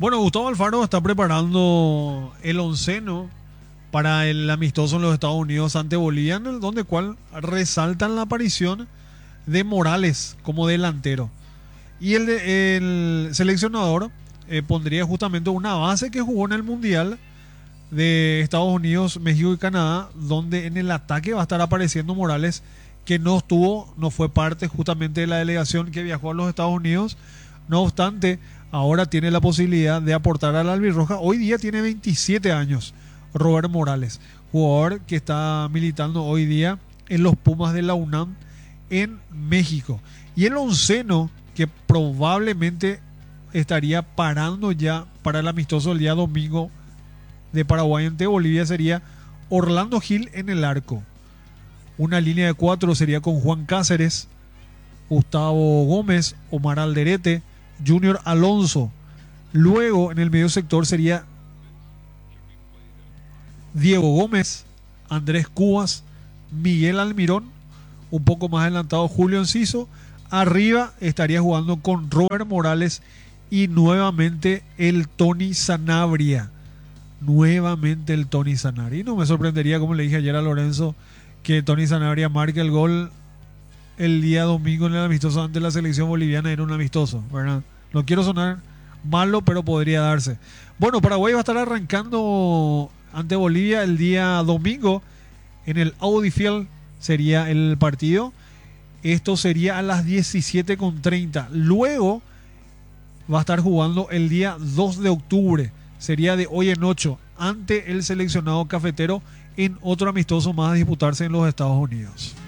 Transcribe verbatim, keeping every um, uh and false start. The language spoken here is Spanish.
Bueno, Gustavo Alfaro está preparando el onceno para el amistoso en los Estados Unidos ante Bolivia, en el donde cual resaltan la aparición de Morales como delantero. Y el, de- el seleccionador eh, pondría justamente una base que jugó en el Mundial de Estados Unidos, México y Canadá, donde en el ataque va a estar apareciendo Morales, que no estuvo, no fue parte justamente de la delegación que viajó a los Estados Unidos. No obstante, ahora tiene la posibilidad de aportar a la albirroja. Hoy día tiene veintisiete años, Robert Morales, jugador que está militando hoy día en los Pumas de la UNAM en México. Y el onceno que probablemente estaría parando ya para el amistoso el día domingo de Paraguay ante Bolivia sería Orlando Gil en el arco. Una línea de cuatro sería con Juan Cáceres, Gustavo Gómez, Omar Alderete, Junior Alonso. Luego en el medio sector sería Diego Gómez, Andrés Cubas, Miguel Almirón, un poco más adelantado Julio Enciso. Arriba estaría jugando con Robert Morales y nuevamente el Tony Sanabria. Nuevamente el Tony Sanabria. Y no me sorprendería, como le dije ayer a Lorenzo, que Tony Sanabria marque el gol el día domingo en el amistoso ante la selección boliviana. Era un amistoso, ¿verdad? No quiero sonar malo, pero podría darse. Bueno, Paraguay va a estar arrancando ante Bolivia el día domingo en el Audi Field, sería el partido. Esto sería a las diecisiete con treinta. Luego va a estar jugando el día dos de octubre. Sería de hoy en ocho ante el seleccionado cafetero en otro amistoso más a disputarse en los Estados Unidos.